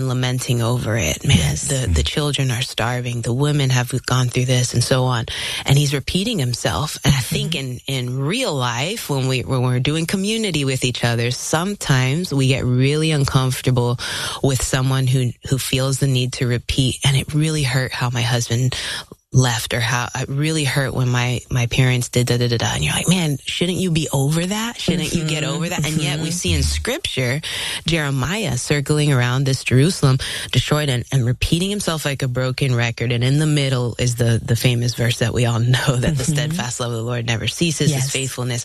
lamenting over it. Man, Yes. the children are starving. The women have gone through this and so on. And he's repeating himself. And I think in real life, when we're doing community with each other, sometimes we get really uncomfortable with someone who feels the need to repeat. And it really hurt how my husband left, or how it really hurt when my parents did da-da-da-da. And you're like, man, shouldn't you be over that? Shouldn't you get over that? And yet we see in scripture, Jeremiah circling around this Jerusalem destroyed and repeating himself like a broken record. And in the middle is the famous verse that we all know, that the steadfast love of the Lord never ceases. Yes. His faithfulness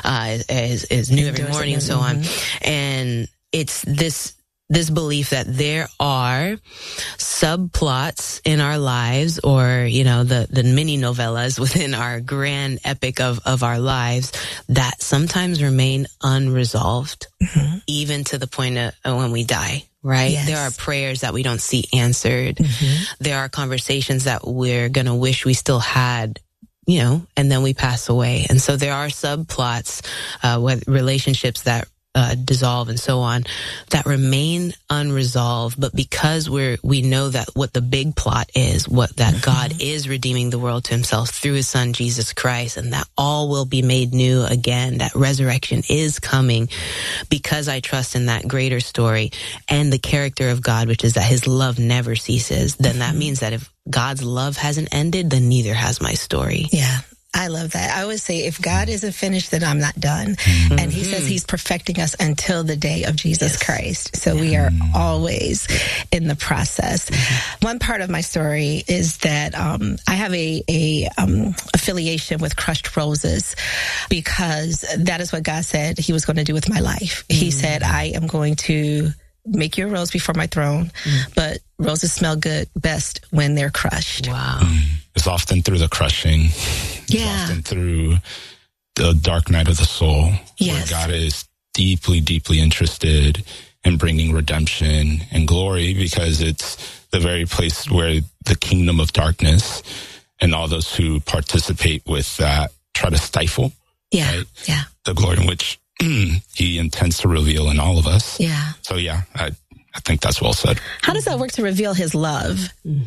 is new every morning and so on. And it's this belief that there are subplots in our lives, or, you know, the mini novellas within our grand epic of our lives that sometimes remain unresolved, even to the point of when we die. Right? Yes. There are prayers that we don't see answered. There are conversations that we're going to wish we still had, you know, and then we pass away. And so there are subplots, with relationships that dissolve and so on, that remain unresolved. But because we know that what the big plot is, that God is redeeming the world to himself through his son, Jesus Christ, and that all will be made new again, that resurrection is coming, because I trust in that greater story and the character of God, which is that his love never ceases, then that means that if God's love hasn't ended, then neither has my story. Yeah. I love that. I always say, if God isn't finished, then I'm not done. And he says he's perfecting us until the day of Jesus Christ. So we are always in the process. One part of my story is that I have a affiliation with Crushed Roses, because that is what God said he was going to do with my life. He said, I am going to make you a rose before my throne, but roses smell good best when they're crushed. Wow. It's often through the crushing. It's often through the dark night of the soul. Yes. Where God is deeply, deeply interested in bringing redemption and glory, because it's the very place where the kingdom of darkness and all those who participate with that try to stifle right? The glory in which he intends to reveal in all of us. Yeah. So I think that's well said. How does that work to reveal his love?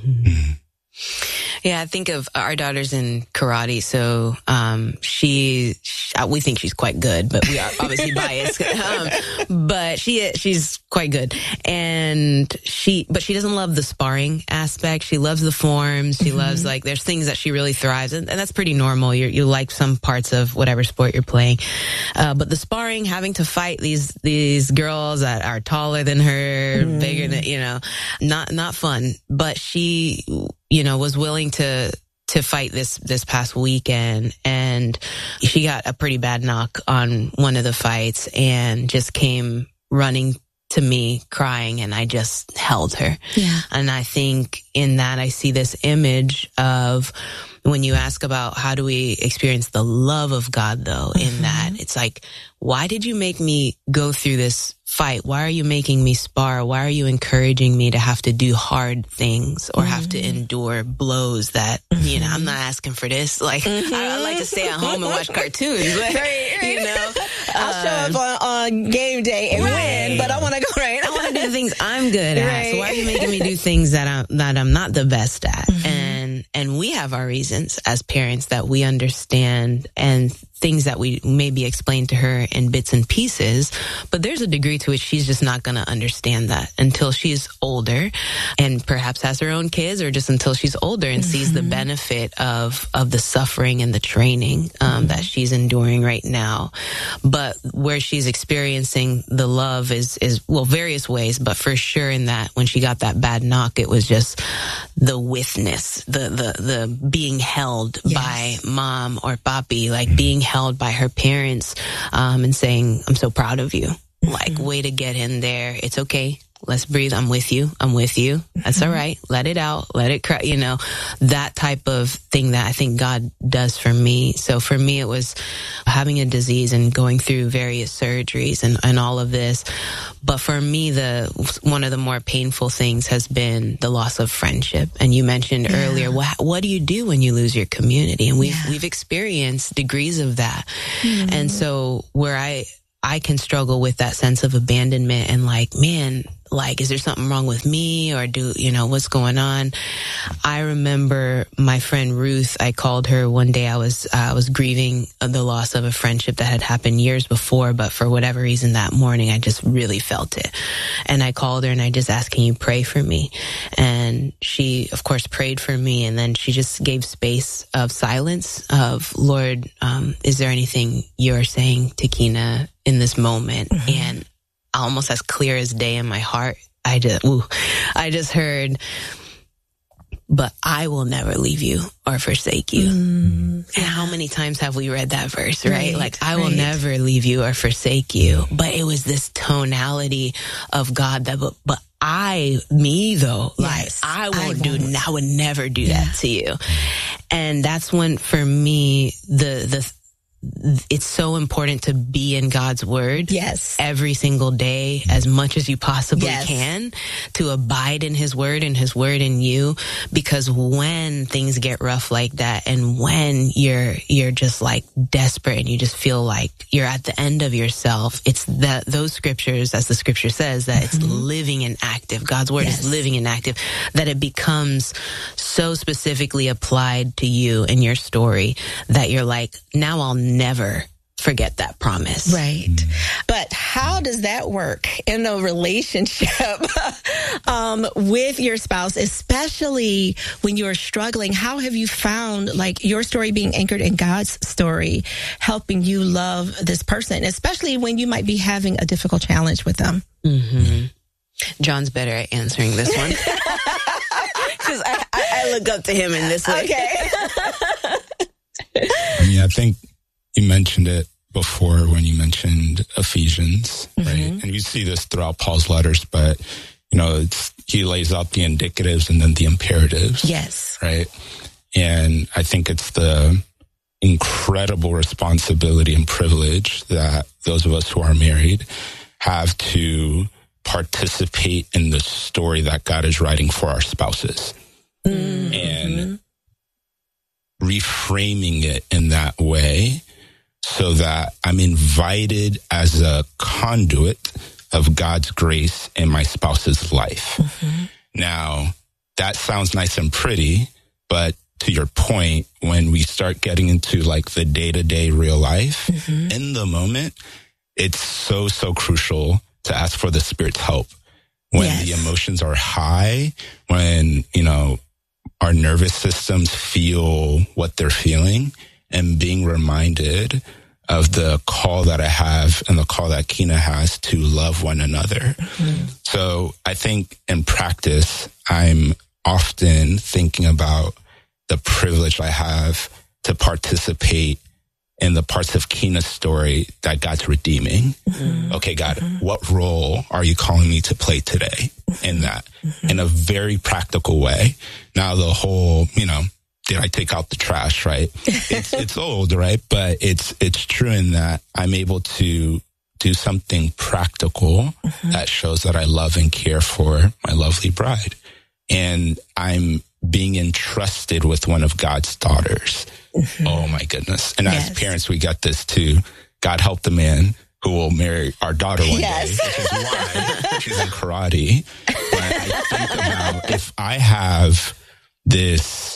Yeah, I think of our daughter's in karate, so we think she's quite good, but we are obviously biased. But she's quite good, but she doesn't love the sparring aspect. She loves the forms. She loves, like, there's things that she really thrives in, and that's pretty normal. You like some parts of whatever sport you're playing, but the sparring, having to fight these girls that are taller than her, bigger than, not fun. But she, was willing to fight this past weekend, and she got a pretty bad knock on one of the fights and just came running to me crying, and I just held her. Yeah. And I think in that I see this image of, when you ask about how do we experience the love of God, though, in that it's like, why did you make me go through this fight? Why are you making me spar? Why are you encouraging me to have to do hard things or have to endure blows that, I'm not asking for this. Like, I like to stay at home and watch cartoons. But, I'll show up on game day and win, but I want to go I want to do the things I'm good at. So why are you making me do things that I'm not the best at? And we have our reasons as parents that we understand, and things that we maybe explain to her in bits and pieces, but there's a degree to which she's just not going to understand that until she's older and perhaps has her own kids, or just until she's older and sees the benefit of the suffering and the training that she's enduring right now. But where she's experiencing the love is various ways, but for sure in that, when she got that bad knock, it was just the witness, the being held by mom or papi, like being held by her parents, and saying, I'm so proud of you. Like, way to get in there. It's okay. Let's breathe. I'm with you. That's all right. Let it out. Let it cry. That type of thing that I think God does for me. So for me, it was having a disease and going through various surgeries and all of this. But for me, one of the more painful things has been the loss of friendship. And you mentioned earlier, what do you do when you lose your community? And we've experienced degrees of that. And so where I can struggle with that sense of abandonment and like, man, like, is there something wrong with me, or what's going on? I remember my friend Ruth, I called her one day. I was grieving the loss of a friendship that had happened years before, but for whatever reason that morning, I just really felt it. And I called her and I just asked, can you pray for me? And she, of course, prayed for me. And then she just gave space of silence of, Lord, is there anything you're saying to Kina in this moment? Mm-hmm. And almost as clear as day in my heart, I just heard, but I will never leave you or forsake you. And how many times have we read that verse, right? Like, I will never leave you or forsake you. But it was this tonality of God that, but I would never do that to you. And that's when, for me, it's so important to be in God's word every single day, as much as you possibly can, to abide in his word and his word in you. Because when things get rough like that, and when you're just like desperate and you just feel like you're at the end of yourself, it's those scriptures, as the scripture says, that it's living and active. God's word is living and active, that it becomes so specifically applied to you and your story that you're like, now I'll never forget that promise. Right. But how does that work in a relationship with your spouse, especially when you're struggling? How have you found, like, your story being anchored in God's story, helping you love this person, especially when you might be having a difficult challenge with them? Mm-hmm. John's better at answering this one. Because I look up to him in this way. Okay. I think you mentioned it before when you mentioned Ephesians, right? And you see this throughout Paul's letters, but, he lays out the indicatives and then the imperatives. Yes. Right? And I think it's the incredible responsibility and privilege that those of us who are married have to participate in the story that God is writing for our spouses. And reframing it in that way, so that I'm invited as a conduit of God's grace in my spouse's life. Now, that sounds nice and pretty, but to your point, when we start getting into like the day-to-day real life, in the moment, it's so crucial to ask for the Spirit's help. When the emotions are high, when, our nervous systems feel what they're feeling, and being reminded of the call that I have and the call that Kina has to love one another. So I think in practice, I'm often thinking about the privilege I have to participate in the parts of Kina's story that God's redeeming. Okay, God, what role are you calling me to play today in that? In a very practical way. Now the whole, did I take out the trash, right? It's old, right? But it's true in that I'm able to do something practical that shows that I love and care for my lovely bride. And I'm being entrusted with one of God's daughters. Oh my goodness. And as parents, we get this too. God help the man who will marry our daughter one day, which is why she's in karate. But I think about, if I have this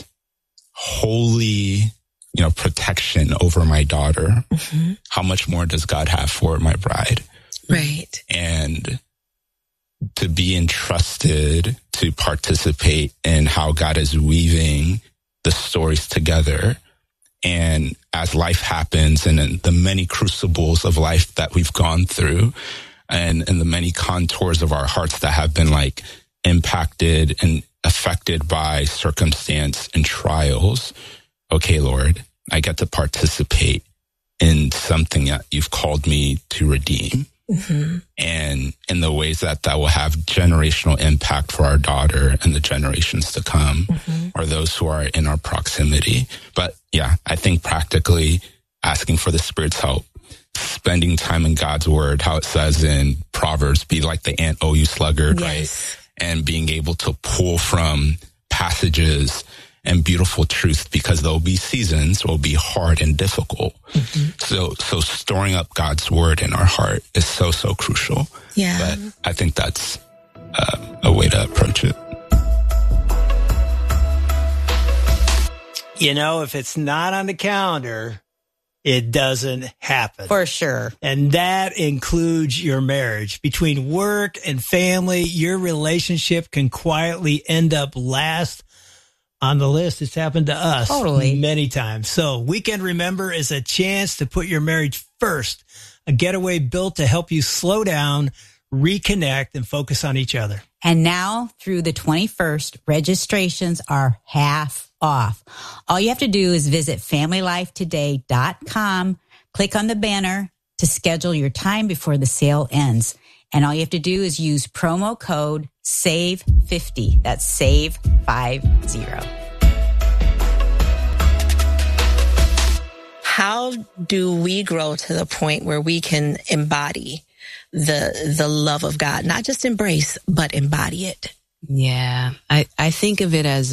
holy, protection over my daughter, how much more does God have for my bride? Right. And to be entrusted to participate in how God is weaving the stories together. And as life happens, and in the many crucibles of life that we've gone through, and the many contours of our hearts that have been like impacted and affected by circumstance and trials, okay, Lord, I get to participate in something that you've called me to redeem. And in the ways that will have generational impact for our daughter and the generations to come, or those who are in our proximity. But I think practically asking for the Spirit's help, spending time in God's word, how it says in Proverbs, be like the ant, O you sluggard, right? And being able to pull from passages and beautiful truth, because there'll be seasons will be hard and difficult. So storing up God's word in our heart is so crucial. But I think that's a way to approach it. You know, if it's not on the calendar, it doesn't happen. For sure. And that includes your marriage. Between work and family, your relationship can quietly end up last on the list. It's happened to us many times. So Weekend Remember is a chance to put your marriage first. A getaway built to help you slow down, reconnect, and focus on each other. And now through the 21st, registrations are half off. All you have to do is visit FamilyLifeToday.com, click on the banner to schedule your time before the sale ends. And all you have to do is use promo code SAVE50. That's SAVE50. How do we grow to the point where we can embody the love of God? Not just embrace, but embody it. Yeah. I think of it as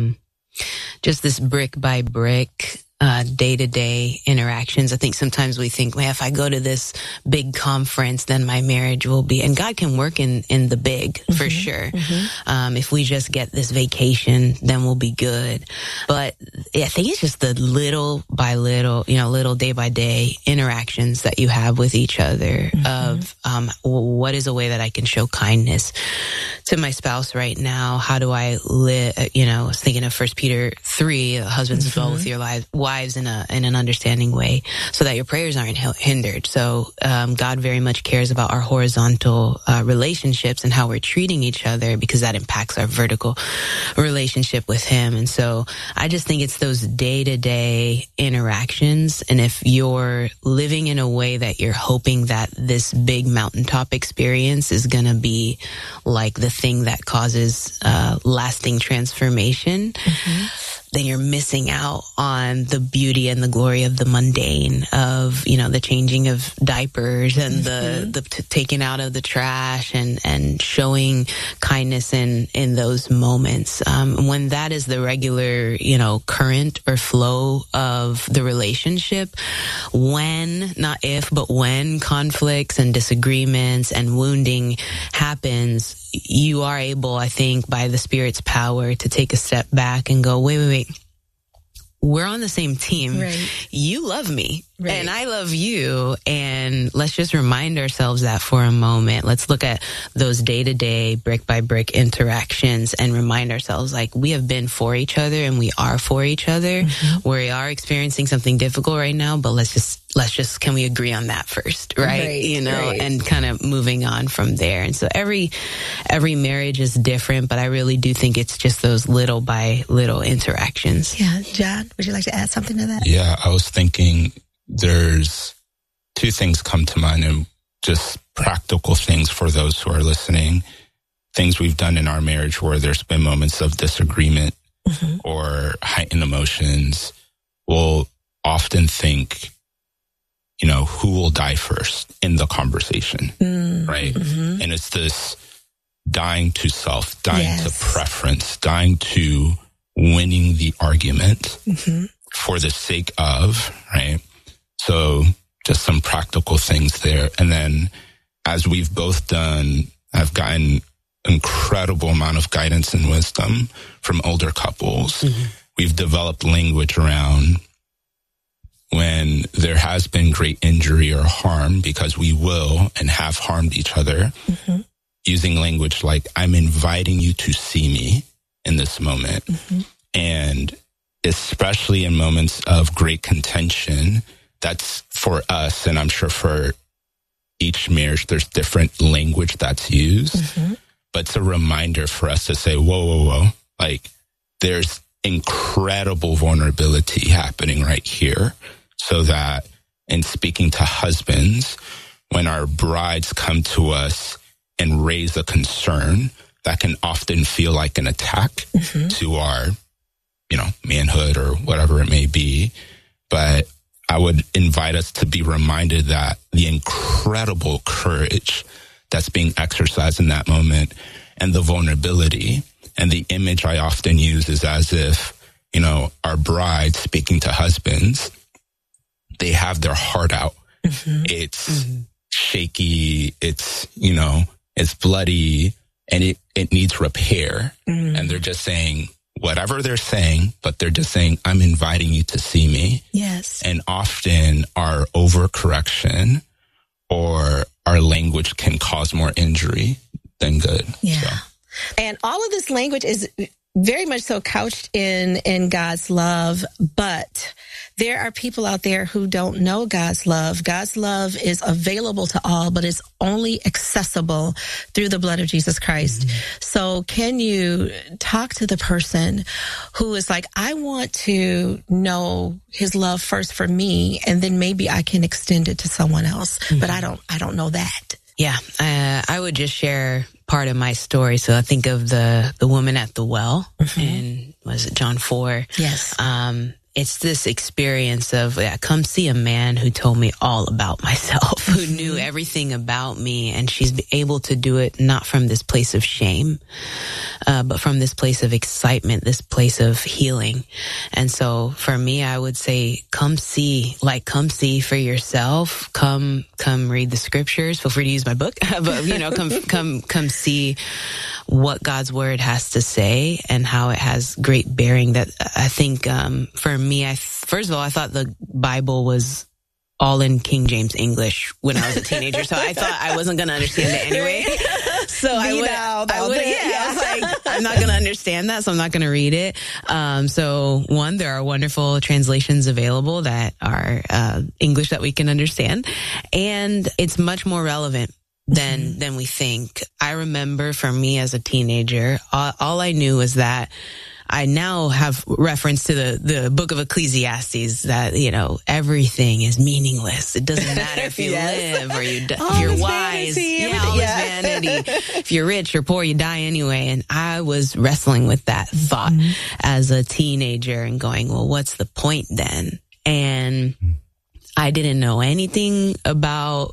just this brick by brick, day-to-day interactions. I think sometimes we think, well, if I go to this big conference, then my marriage will be, and God can work in the big for sure. If we just get this vacation, then we'll be good. But I think it's just the little by little, little day by day interactions that you have with each other of, what is a way that I can show kindness to my spouse right now? How do I live? I was thinking of 1 Peter 3, husbands as well with your wives in an understanding way, so that your prayers aren't hindered. So God very much cares about our horizontal relationships and how we're treating each other, because that impacts our vertical relationship with Him. And so I just think it's those day-to-day interactions. And if you're living in a way that you're hoping that this big mountaintop experience is going to be like the thing that causes lasting transformation, then you're missing out on the beauty and the glory of the mundane, of, the changing of diapers and the taking out of the trash and showing kindness in those moments. When that is the regular, current or flow of the relationship, not if, but when conflicts and disagreements and wounding happens, you are able, I think, by the Spirit's power, to take a step back and go, wait. We're on the same team. Right. You love me and I love you. And let's just remind ourselves that for a moment. Let's look at those day-to-day, brick by brick interactions and remind ourselves, like, we have been for each other and we are for each other. We are experiencing something difficult right now, but let's just, can we agree on that first? Right. And kind of moving on from there. And so every marriage is different, but I really do think it's just those little by little interactions. Yeah. John, would you like to add something to that? Yeah, I was thinking there's two things come to mind, and just practical things for those who are listening. Things we've done in our marriage where there's been moments of disagreement or heightened emotions. We'll often think, who will die first in the conversation, right? And it's this dying to self, dying to preference, dying to winning the argument for the sake of, right? So just some practical things there. And then, as we've both done, I've gotten incredible amount of guidance and wisdom from older couples. We've developed language around when there has been great injury or harm, because we will and have harmed each other, using language like, I'm inviting you to see me in this moment. And especially in moments of great contention, that's for us, and I'm sure for each marriage, there's different language that's used. But it's a reminder for us to say, whoa. Like, there's incredible vulnerability happening right here. So that in speaking to husbands, when our brides come to us and raise a concern, that can often feel like an attack to our, manhood or whatever it may be. But I would invite us to be reminded that the incredible courage that's being exercised in that moment, and the vulnerability, and the image I often use is as if, our brides speaking to husbands, they have their heart out. It's shaky. It's, it's bloody, and it needs repair. And they're just saying whatever they're saying, but they're just saying, I'm inviting you to see me. Yes. And often our overcorrection or our language can cause more injury than good. Yeah. So. And all of this language is very much so couched in God's love, but there are people out there who don't know God's love. God's love is available to all, but it's only accessible through the blood of Jesus Christ. So can you talk to the person who is like, I want to know his love first for me, and then maybe I can extend it to someone else, but I don't know that. Yeah. I would just share part of my story. So I think of the woman at the well in, was it John 4? Yes. It's this experience of, come see a man who told me all about myself, who knew everything about me. And she's able to do it not from this place of shame, but from this place of excitement, this place of healing. And so for me, I would say, come see for yourself. Come read the scriptures. Feel free to use my book, but come see what God's word has to say and how it has great bearing. That I think, for me, first of all, I thought the Bible was all in King James English when I was a teenager, so I thought I wasn't going to understand it anyway. So I was like, I'm not going to understand that, so I'm not going to read it. So one, there are wonderful translations available that are English that we can understand, and it's much more relevant than we think. I remember for me as a teenager, all I knew was that I now have reference to the book of Ecclesiastes that, everything is meaningless. It doesn't matter if you live or if you're wise. All is vanity. If you're rich or poor, you die anyway. And I was wrestling with that thought as a teenager and going, well, what's the point then? And I didn't know anything about,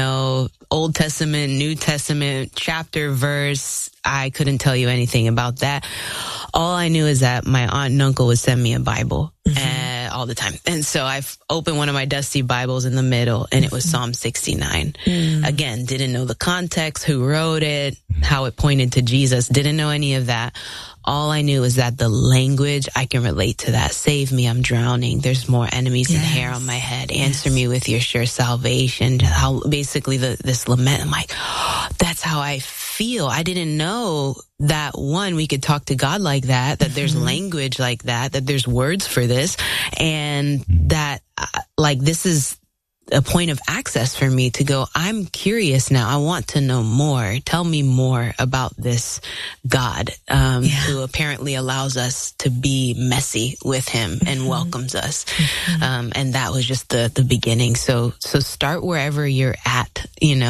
Old Testament, New Testament, chapter, verse. I couldn't tell you anything about that. All I knew is that my aunt and uncle would send me a Bible all the time. And so I've opened one of my dusty Bibles in the middle, and it was Psalm 69. Again, didn't know the context, who wrote it, how it pointed to Jesus. Didn't know any of that. All I knew is that the language, I can relate to that. Save me, I'm drowning. There's more enemies than hair on my head. Answer me with your sure salvation. How basically this lament, I'm like, that's how I feel. I didn't know that, one, we could talk to God like that there's language like that there's words for this, and that this is a point of access for me to go, I'm curious now. I want to know more. Tell me more about this God, who apparently allows us to be messy with him and welcomes us. And that was just the beginning. So start wherever you're at,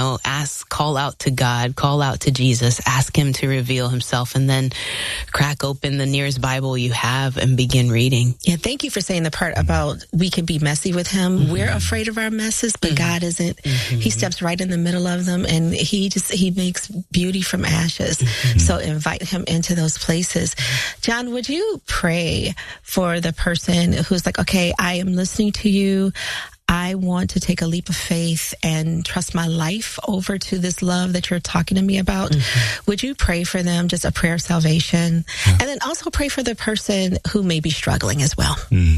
call out to God, call out to Jesus, ask him to reveal himself, and then crack open the nearest Bible you have and begin reading. Yeah. Thank you for saying the part about we can be messy with him. We're afraid of our messes, but God isn't. He steps right in the middle of them, and he makes beauty from ashes. So invite him into those places. John, would you pray for the person who's like, okay, I am listening to you. I want to take a leap of faith and trust my life over to this love that you're talking to me about. Would you pray for them, just a prayer of salvation? And then also pray for the person who may be struggling as well.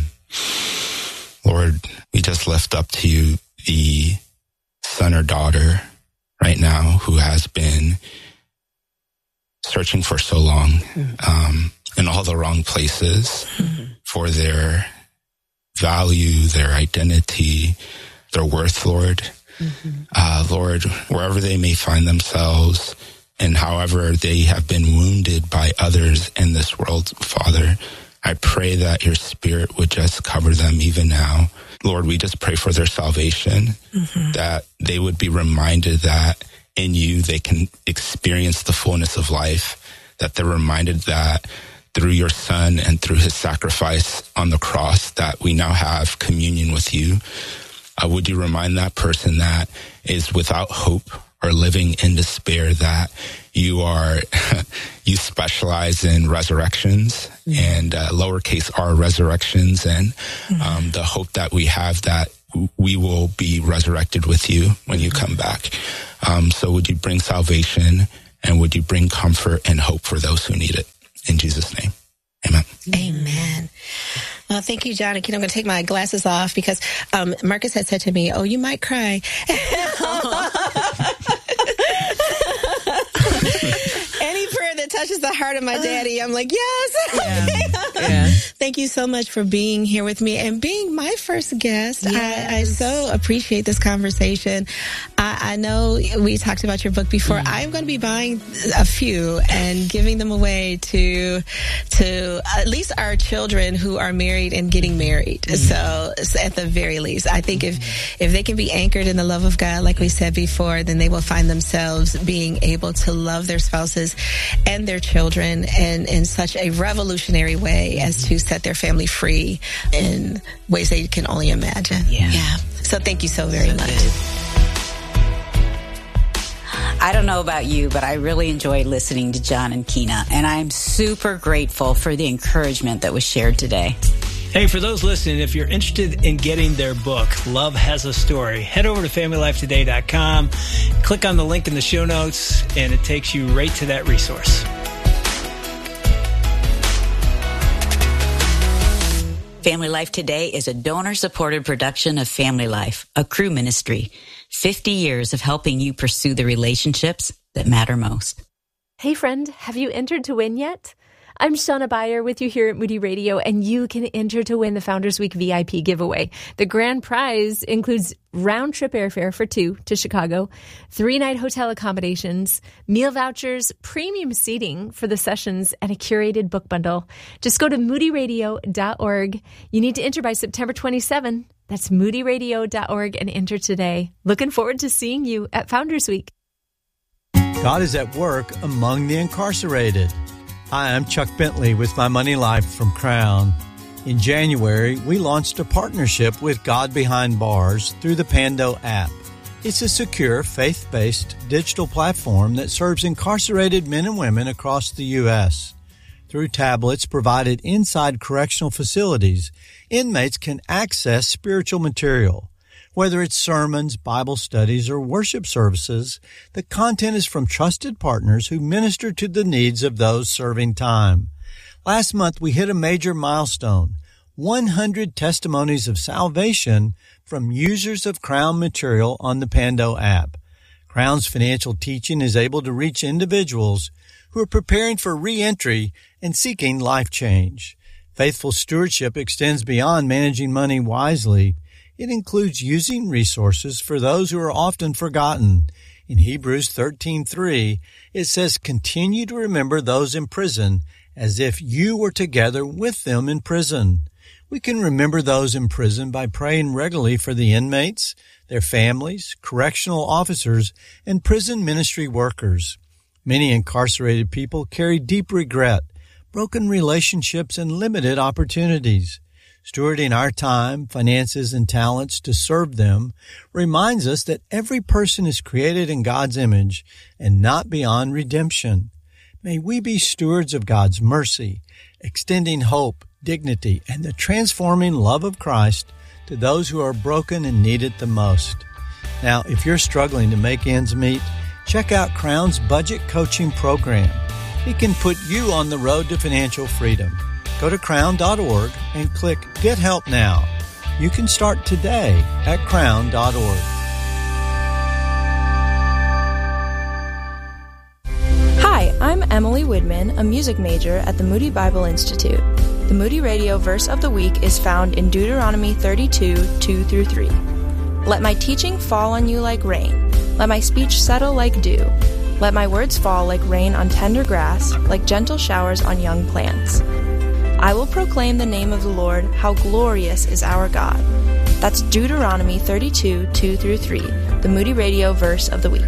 Lord, we just lift up to you the son or daughter right now who has been searching for so long in all the wrong places for their value, their identity, their worth, Lord. Lord, wherever they may find themselves and however they have been wounded by others in this world, Father, I pray that your Spirit would just cover them even now. Lord, we just pray for their salvation, that they would be reminded that in you they can experience the fullness of life, that they're reminded that through your Son and through his sacrifice on the cross that we now have communion with you. Would you remind that person that is without hope or living in despair that you specialize in resurrections and lowercase r resurrections, and the hope that we have that we will be resurrected with you when you come back. So would you bring salvation And would you bring comfort and hope for those who need it? In Jesus' name, amen. Amen. Well, thank you, John. I'm going to take my glasses off because Marcus had said to me, "Oh, you might cry." Any prayer that touches the heart of my daddy, I'm like, yes. Yeah. Thank you so much for being here with me and being my first guest. Yes. I so appreciate this conversation. I know we talked about your book before. I'm going to be buying a few and giving them away to at least our children who are married and getting married. So at the very least, I think if they can be anchored in the love of God, like we said before, then they will find themselves being able to love their spouses and their children in such a revolutionary way as to set their family free in ways they can only imagine. Yeah. So thank you so very much. I don't know about you, but I really enjoyed listening to John and Kina, and I'm super grateful for the encouragement that was shared today. Hey, for those listening, if you're interested in getting their book, Love Has a Story, head over to FamilyLifeToday.com, click on the link in the show notes, and it takes you right to that resource. Family Life Today is a donor-supported production of Family Life, a Cru ministry. 50 years of helping you pursue the relationships that matter most. Hey friend, have you entered to win yet? I'm Shauna Beyer with you here at Moody Radio, and you can enter to win the Founders Week VIP giveaway. The grand prize includes round-trip airfare for 2 to Chicago, 3-night hotel accommodations, meal vouchers, premium seating for the sessions, and a curated book bundle. Just go to moodyradio.org. You need to enter by September 27. That's moodyradio.org and enter today. Looking forward to seeing you at Founders Week. God is at work among the incarcerated. Hi, I'm Chuck Bentley with My Money Life from Crown. In January, we launched a partnership with God Behind Bars through the Pando app. It's a secure, faith-based digital platform that serves incarcerated men and women across the U.S. Through tablets provided inside correctional facilities, inmates can access spiritual material. Whether it's sermons, Bible studies, or worship services, the content is from trusted partners who minister to the needs of those serving time. Last month, we hit a major milestone, 100 testimonies of salvation from users of Crown material on the Pando app. Crown's financial teaching is able to reach individuals who are preparing for re-entry and seeking life change. Faithful stewardship extends beyond managing money wisely. It includes using resources for those who are often forgotten. In Hebrews 13:3, it says, "Continue to remember those in prison as if you were together with them in prison." We can remember those in prison by praying regularly for the inmates, their families, correctional officers, and prison ministry workers. Many incarcerated people carry deep regret, broken relationships, and limited opportunities. Stewarding our time, finances, and talents to serve them reminds us that every person is created in God's image and not beyond redemption. May we be stewards of God's mercy, extending hope, dignity, and the transforming love of Christ to those who are broken and need it the most. Now, if you're struggling to make ends meet, check out Crown's budget coaching program. It can put you on the road to financial freedom. Go to crown.org and click Get Help Now. You can start today at crown.org. Hi, I'm Emily Widman, a music major at the Moody Bible Institute. The Moody Radio verse of the week is found in Deuteronomy 32:2-3. Let my teaching fall on you like rain. Let my speech settle like dew. Let my words fall like rain on tender grass, like gentle showers on young plants. I will proclaim the name of the Lord, how glorious is our God. That's Deuteronomy 32:2-3, the Moody Radio verse of the week.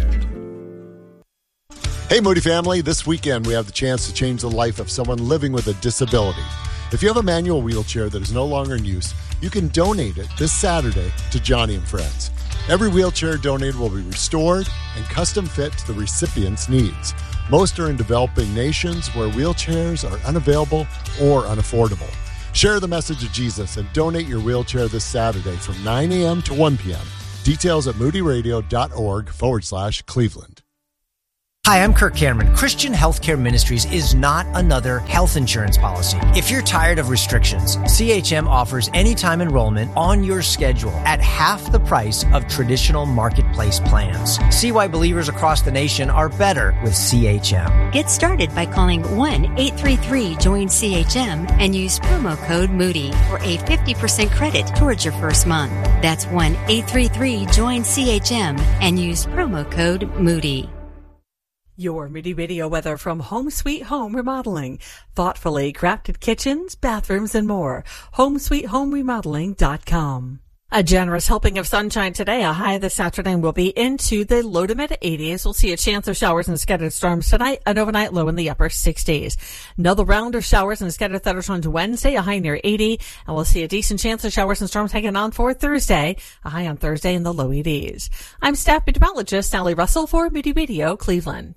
Hey, Moody family, this weekend we have the chance to change the life of someone living with a disability. If you have a manual wheelchair that is no longer in use, you can donate it this Saturday to Johnny and Friends. Every wheelchair donated will be restored and custom fit to the recipient's needs. Most are in developing nations where wheelchairs are unavailable or unaffordable. Share the message of Jesus and donate your wheelchair this Saturday from 9 a.m. to 1 p.m. Details at moodyradio.org/Cleveland. Hi, I'm Kirk Cameron. Christian Healthcare Ministries is not another health insurance policy. If you're tired of restrictions, CHM offers anytime enrollment on your schedule at half the price of traditional marketplace plans. See why believers across the nation are better with CHM. Get started by calling 1-833-JOIN-CHM and use promo code Moody for a 50% credit towards your first month. That's 1-833-JOIN-CHM and use promo code Moody. Your Moody Radio weather from Home Sweet Home Remodeling. Thoughtfully crafted kitchens, bathrooms, and more. HomeSweetHomeRemodeling.com. A generous helping of sunshine today. A high this afternoon will be into the low to mid 80s. We'll see a chance of showers and scattered storms tonight, an overnight low in the upper 60s. Another round of showers and scattered thunderstorms Wednesday, a high near 80. And we'll see a decent chance of showers and storms hanging on for Thursday, a high on Thursday in the low 80s. I'm staff meteorologist Sally Russell for Moody Radio, Cleveland.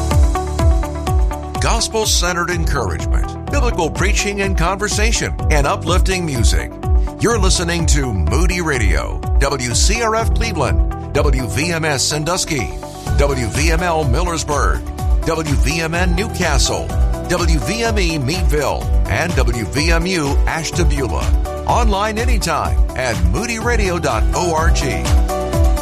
Gospel-centered encouragement, biblical preaching and conversation, and uplifting music. You're listening to Moody Radio, WCRF Cleveland, WVMS Sandusky, WVML Millersburg, WVMN Newcastle, WVME Meadville, and WVMU Ashtabula. Online anytime at moodyradio.org.